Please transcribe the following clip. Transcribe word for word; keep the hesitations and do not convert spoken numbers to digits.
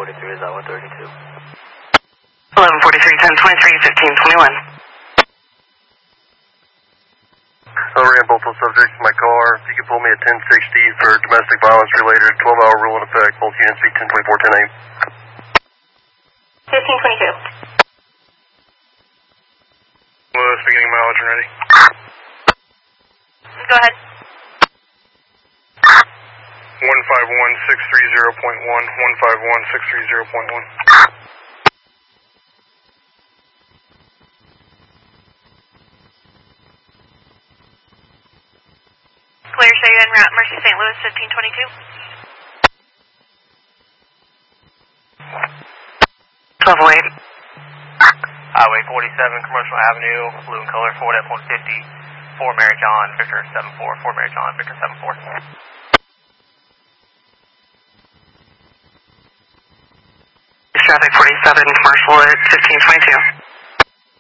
forty-three, is that one thirty-two? eleven forty-three, ten twenty-three, fifteen twenty-one. I ran both those subjects in my car. If you could pull me at ten sixty for domestic violence related, twelve hour rule in effect, both units be ten twenty-four, ten eight. fifteen twenty-two. Lewis, beginning mileage and ready. Go ahead. one five one six three zero point one, one five one six three zero point one. Clear, show you en route, Mercy Saint Louis, fifteen twenty-two. twelve oh eight. Highway forty-seven, Commercial Avenue, blue and color, Ford F one fifty, four Mary John, Victor seven four, four Mary John, Victor seven four. Traffic forty-seven, Commercial at fifteen twenty-two.